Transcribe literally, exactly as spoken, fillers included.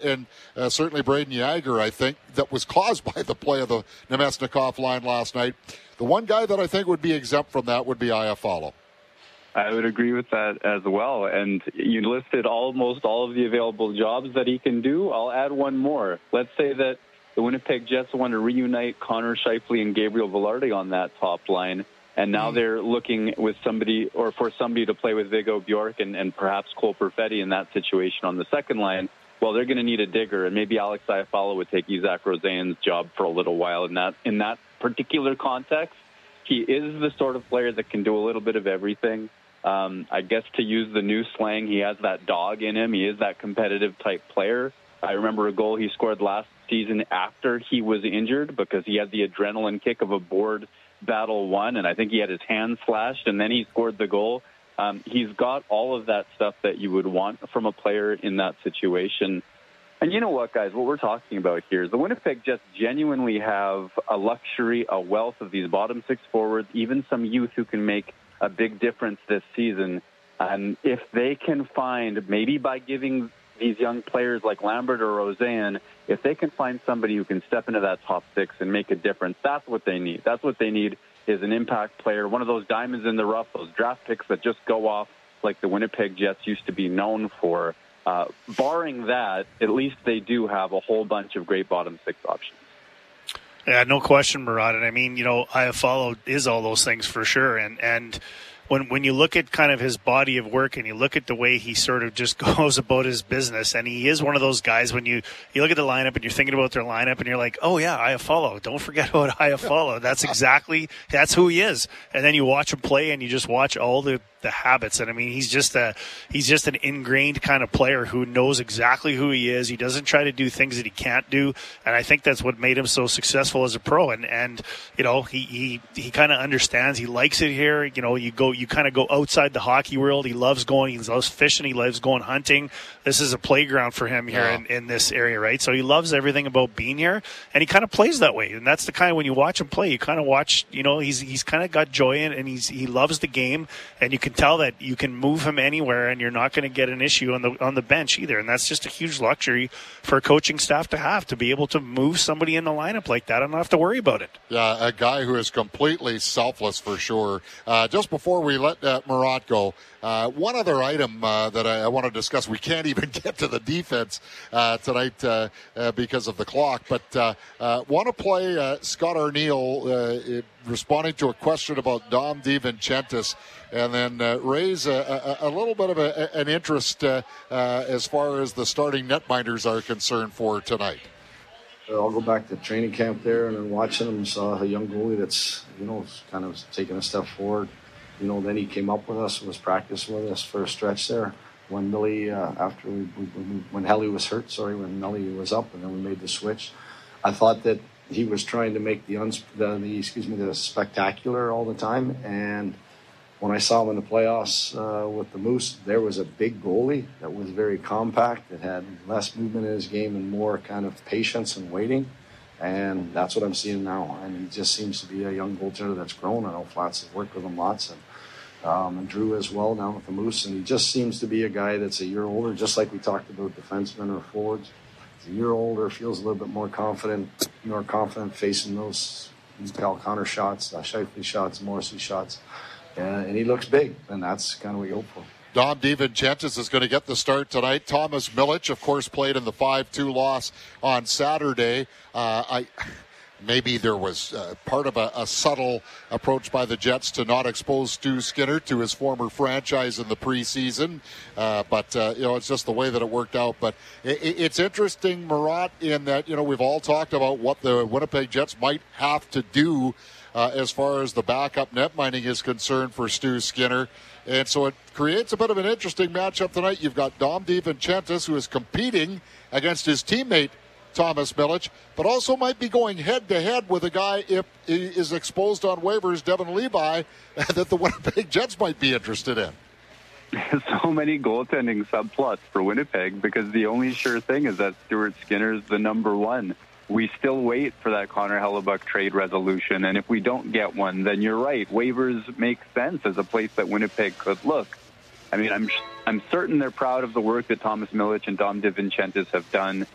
and uh, certainly Braden Yager, I think, that was caused by the play of the Namestnikov line last night. The one guy that I think would be exempt from that would be Iafallo. I would agree with that as well. And you listed almost all of the available jobs that he can do. I'll add one more. Let's say that the Winnipeg Jets want to reunite Connor Scheifele and Gabriel Velarde on that top line. And now they're looking with somebody or for somebody to play with Viggo Bjork and, and perhaps Cole Perfetti in that situation on the second line. Well, they're going to need a digger. And maybe Alex Iafallo would take Isaac Rosén's job for a little while in that in that particular context. He is the sort of player that can do a little bit of everything. Um, I guess to use the new slang, he has that dog in him. He is that competitive type player. I remember a goal he scored last season after he was injured because he had the adrenaline kick of a board battle won, and I think he had his hand slashed, and then he scored the goal. Um, he's got all of that stuff that you would want from a player in that situation. And you know what, guys, what we're talking about here is the Winnipeg Jets genuinely have a luxury, a wealth of these bottom six forwards, even some youth who can make a big difference this season. And if they can find, maybe by giving these young players like Lambert or Rosen, if they can find somebody who can step into that top six and make a difference, that's what they need. That's what they need is an impact player, one of those diamonds in the rough, those draft picks that just go off like the Winnipeg Jets used to be known for. Uh, barring that, at least they do have a whole bunch of great bottom six options. Yeah, no question, Murad. And I mean, you know, Iafallo is all those things for sure. And and when when you look at kind of his body of work and you look at the way he sort of just goes about his business, and he is one of those guys when you, you look at the lineup and you're thinking about their lineup and you're like, oh yeah, Iafallo. Don't forget about Iafallo. That's exactly, that's who he is. And then you watch him play and you just watch all the the habits. And I mean, he's just a he's just an ingrained kind of player who knows exactly who he is. He doesn't try to do things that he can't do, and I think that's what made him so successful as a pro. And and you know, he he, he kind of understands. He likes it here. You know, you go you kind of go outside the hockey world. He loves going. He loves fishing. He loves going hunting. This is a playground for him here yeah. in, in this area, right? So he loves everything about being here, and he kind of plays that way. And that's the kind of, when you watch him play, you kind of watch. You know, he's he's kind of got joy in, and he's he loves the game, and you can tell that you can move him anywhere and you're not going to get an issue on the on the bench either. And that's just a huge luxury for a coaching staff to have, to be able to move somebody in the lineup like that and not have to worry about it. Yeah, a guy who is completely selfless for sure. Uh, just before we let uh, Murat go, uh, one other item uh, that I, I want to discuss. We can't even get to the defense uh, tonight uh, uh, because of the clock, but uh, uh, want to play uh, Scott Arniel uh, it, responding to a question about Dom DiVincentis, and then uh, raise a, a, a little bit of a, an interest uh, uh, as far as the starting netminders are concerned for tonight. I'll go back to training camp there and then watching him, saw a young goalie that's, you know, kind of taking a step forward. You know, then he came up with us, was practicing with us for a stretch there. When Millie, uh, after we, we, when Helly was hurt, sorry, when Millie was up, and then we made the switch. I thought that he was trying to make the, uns- the, the excuse me, the spectacular all the time. And when I saw him in the playoffs uh, with the Moose, there was a big goalie that was very compact, that had less movement in his game and more kind of patience and waiting. And that's what I'm seeing now. And he just seems to be a young goaltender that's grown. I know Flats has worked with him lots, and, um, and Drew as well now with the Moose. And he just seems to be a guy that's a year older, just like we talked about defensemen or forwards. He's a year older, feels a little bit more confident, more confident facing those Cal Connor shots, uh, Scheifele shots, Morrissey shots. Uh, and he looks big, and that's kind of what you hope for. Dom DiVincentis is going to get the start tonight. Thomas Milic, of course, played in the five two loss on Saturday. Uh, I maybe there was uh, part of a, a subtle approach by the Jets to not expose Stu Skinner to his former franchise in the preseason, uh, but uh, you know, it's just the way that it worked out. But it, it's interesting, Murat, in that, you know, we've all talked about what the Winnipeg Jets might have to do Uh, as far as the backup net mining is concerned for Stu Skinner. And so it creates a bit of an interesting matchup tonight. You've got Dom DiVincentis, who is competing against his teammate Thomas Milic, but also might be going head-to-head with a guy, if he is exposed on waivers, Devin Levi, that the Winnipeg Jets might be interested in. So many goaltending subplots for Winnipeg, because the only sure thing is that Stuart Skinner's the number one. We still wait for that Connor Hellebuck trade resolution, and if we don't get one, then you're right. Waivers make sense as a place that Winnipeg could look. I mean, I'm I'm certain they're proud of the work that Thomas Milic and Dom DiVincentis have done